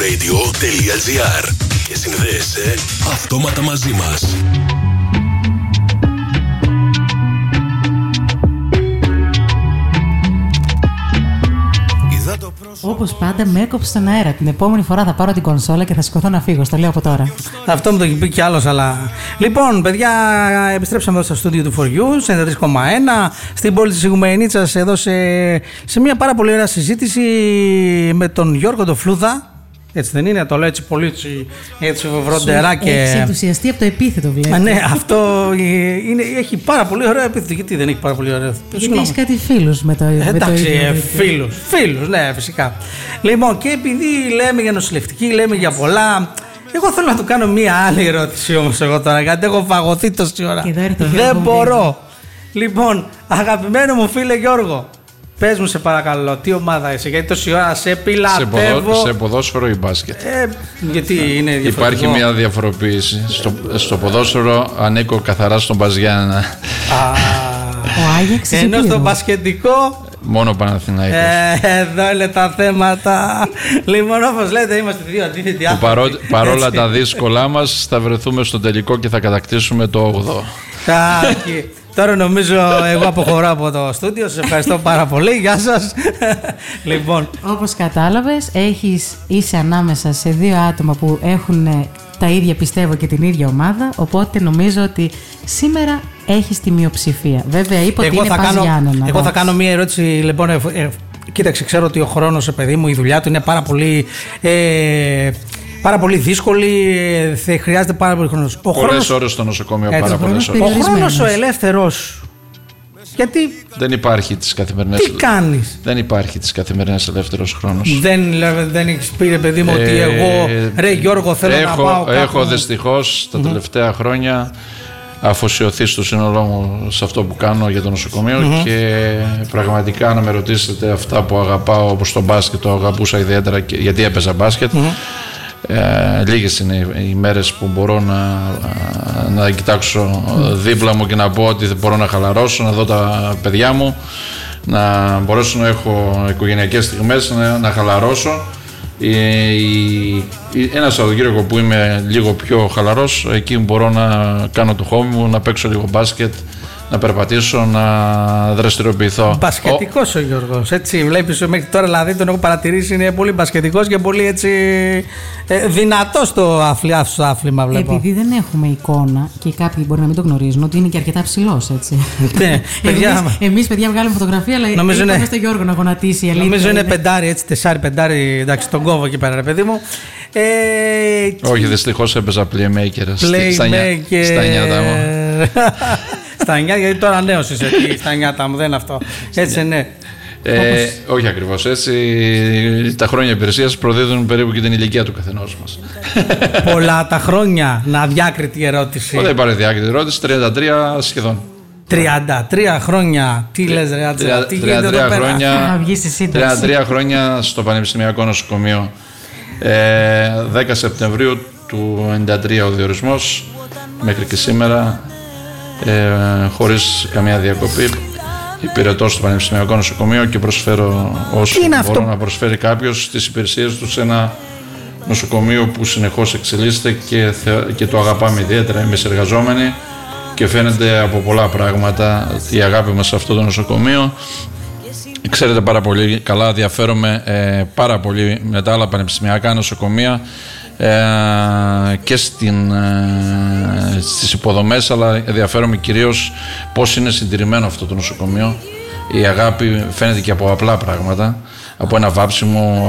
www.greekradio.gr και συνδέεσαι αυτόματα μαζί μας. Όπως πάντα, με έκοψε στον αέρα. Την επόμενη φορά θα πάρω την κονσόλα και θα σηκωθώ να φύγω. Στο λέω από τώρα. Αυτό μου το έχει πει κι άλλος, αλλά. Λοιπόν, παιδιά, επιστρέψαμε εδώ στο στούντιο του 4U, σε 93,1, στην πόλη της Ιγουμενίτσας, εδώ σε μια πάρα πολύ ωραία συζήτηση με τον Γιώργο τον Φλούδα. Έτσι δεν είναι, το λέω έτσι πολύ έτσι βροντερά και. Έχει ενθουσιαστεί από το επίθετο, βλέπω. Ναι, αυτό έχει πάρα πολύ ωραίο επίθετο. Γιατί δεν έχει πάρα πολύ ωραίο επίθετο? Γιατί έχει κάτι φίλους με το ίδιο. Εντάξει, φίλους, ναι, φυσικά. Λοιπόν, και επειδή λέμε για νοσηλευτική, λέμε για πολλά. Εγώ θέλω να του κάνω μία άλλη ερώτηση όμως εγώ τώρα, γιατί έχω φαγωθεί τόση ώρα. Δεν μπορώ. Λοιπόν, αγαπημένο μου φίλε Γιώργο, πες μου σε παρακαλώ, τι ομάδα είσαι, γιατί τόση ώρα σε πιλατεύω. Σε ποδόσφαιρο ή μπάσκετ? Γιατί είναι διαφορετικό. Υπάρχει μια διαφοροποίηση. Στο ποδόσφαιρο ανήκω καθαρά στον Μπαζιάννα. Ενώ στο μπασκετικό μόνο Παναθηναϊκός. Εδώ είναι τα θέματα. Λοιπόν, όπως λέτε, είμαστε δύο αντίθετοι άνθρωποι. Παρόλα τα δύσκολά μας, θα βρεθούμε στο τελικό και θα κατακτήσουμε το 8ο. Τώρα νομίζω εγώ αποχωρώ από το στούντιο. Σας ευχαριστώ πάρα πολύ. Γεια σας. Λοιπόν, όπως κατάλαβες, είσαι ανάμεσα σε δύο άτομα που έχουν τα ίδια, πιστεύω, και την ίδια ομάδα. Οπότε νομίζω ότι σήμερα έχεις τη μειοψηφία. Βέβαια, είπε ότι είναι Παζιάννενα. Εγώ θα κάνω μία ερώτηση. Λοιπόν, κοίταξε, ξέρω ότι ο χρόνος, παιδί μου, η δουλειά του είναι πάρα πολύ δύσκολη, χρειάζεται πάρα πολύ χρόνος. Πολλές ώρες στο νοσοκομείο, πάρα πολλές ώρες. Ο χρόνος ο ελεύθερος, γιατί δεν υπάρχει τις καθημερινές. Τι κάνεις? Δεν υπάρχει τις καθημερινές ελεύθερος χρόνος. Δεν έχεις πει, ρε παιδί μου, ότι εγώ, ρε Γιώργο, θέλω να πάω κάπου. Έχω δυστυχώς τα τελευταία χρόνια αφοσιωθεί στο σύνολό μου σε αυτό που κάνω για το νοσοκομείο και πραγματικά, να με ρωτήσετε, αυτά που αγαπάω, όπως το μπάσκετ, το αγαπούσα ιδιαίτερα γιατί έπαιζα μπάσκετ. Λίγες είναι οι μέρες που μπορώ να κοιτάξω δίπλα μου και να πω ότι μπορώ να χαλαρώσω, να δω τα παιδιά μου, να μπορέσω να έχω οικογενειακές στιγμές, να χαλαρώσω. Ένα Σαββατοκύριακο που είμαι λίγο πιο χαλαρός, εκεί μπορώ να κάνω το χόμπι μου, να παίξω λίγο μπάσκετ, να περπατήσω, να δραστηριοποιηθώ. Μπασκετικός ο Γιώργος, έτσι βλέπεις, μέχρι τώρα δηλαδή τον έχω παρατηρήσει, είναι πολύ μπασκετικός και πολύ έτσι δυνατός στο άθλημα, βλέπω. Επειδή δεν έχουμε εικόνα και κάποιοι μπορεί να μην το γνωρίζουν, ότι είναι και αρκετά ψηλός, έτσι. Ναι, εμείς παιδιά βγάλουμε φωτογραφία, αλλά είπαμε στο Γιώργο να γονατίσει, η αλήθεια. Νομίζω είναι πεντάρι, έτσι, τεσσάρι-πεντάρι, εντάξει, τον κόβω εκεί πέρα, ρε παιδί μου. Όχι, δυστυχώς έπαιζα playmaker στα νιάτα μου. Στα νιάτα, γιατί τώρα νέος είσαι εκεί, στα νιάτα μου, δεν είναι αυτό. Έτσι, ναι. Όχι ακριβώς έτσι. Τα χρόνια υπηρεσίας προδίδουν περίπου και την ηλικία του καθενός μας. Πολλά τα χρόνια. Να διάκριτη ερώτηση. Δεν υπάρχει διάκριτη ερώτηση. 33 σχεδόν. 33 χρόνια. Τι λες, ρε Άτζελα? 33 χρόνια στο Πανεπιστημιακό Νοσοκομείο. 10 Σεπτεμβρίου του 1993 ο διορισμός. Μέχρι και σήμερα, χωρίς καμία διακοπή, υπηρετώ στο Πανεπιστημιακό Νοσοκομείο και προσφέρω όσο μπορώ να προσφέρει κάποιος στις υπηρεσίες του σε ένα νοσοκομείο που συνεχώς εξελίσσεται και το αγαπάμε ιδιαίτερα εμείς εργαζόμενοι, και φαίνεται από πολλά πράγματα η αγάπη μας σε αυτό το νοσοκομείο. Ξέρετε πάρα πολύ καλά, διαφέρομαι πάρα πολύ με τα άλλα πανεπιστημιακά νοσοκομεία και στις υποδομές, αλλά ενδιαφέρομαι κυρίως πώς είναι συντηρημένο αυτό το νοσοκομείο. Η αγάπη φαίνεται και από απλά πράγματα, από ένα βάψιμο,